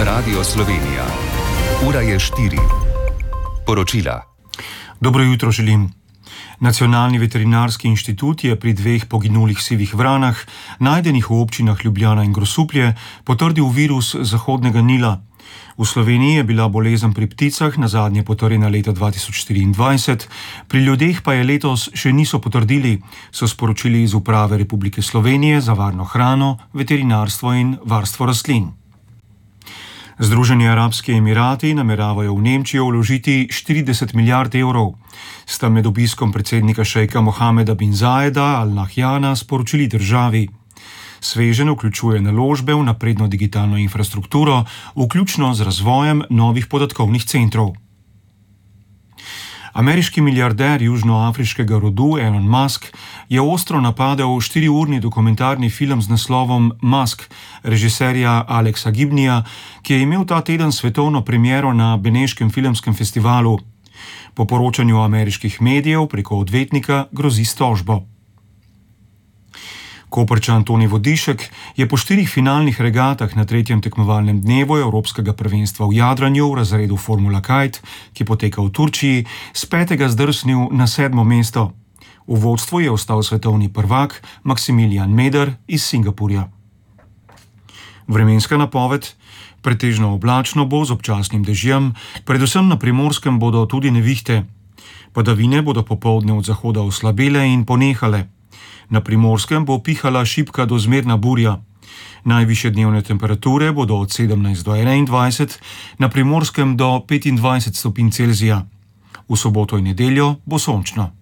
Radio Slovenija. Ura je 4. Poročila. Dobro jutro želim. Nacionalni veterinarski inštitut je pri 2 poginulih sivih vranah, najdenih v občinah Ljubljana in Grosuplje, potrdil virus Zahodnega Nila. V Sloveniji je bila bolezen pri pticah nazadnje potrjena leta 2024, pri ljudeh pa je letos še niso potrdili, so sporočili iz Uprave Republike Slovenije za varno hrano, veterinarstvo in varstvo rastlin. Združeni arabski emirati nameravajo v Nemčijo vložiti 40 milijard evrov. Sta med obiskom predsednika šejka Mohameda bin Zajeda Al Nahyana sporočili državi. Sveženj vključuje naložbe v napredno digitalno infrastrukturo, vključno z razvojem novih podatkovnih centrov. Ameriški milijarder južnoafriškega rodu Elon Musk je ostro napadel 4-urni dokumentarni film z naslovom Musk režiserja Alexa Gibnija, ki je imel ta teden svetovno premiero na Beneškem filmskem festivalu. Po poročanju ameriških medijev preko odvetnika grozi s tožbo. Koprčan Toni Vodišek je po 4 finalnih regatah na 3. tekmovalnem dnevu Evropskega prvenstva v jadranju v razredu Formula Kite, ki poteka v Turčiji, s 5. zdrsnil na 7. mesto. V vodstvu je ostal svetovni prvak Maximilian Meder iz Singapurja. Vremenska napoved: pretežno oblačno bo z občasnim dežjem, predvsem na Primorskem bodo tudi nevihte. Padavine bodo popoldne od zahoda oslabele in ponehale. Na Primorskem bo pihala šibka do zmerna burja. Najvišje dnevne temperature bodo od 17 do 21, na Primorskem do 25 stopinj Celzija. V soboto in nedeljo bo sončno.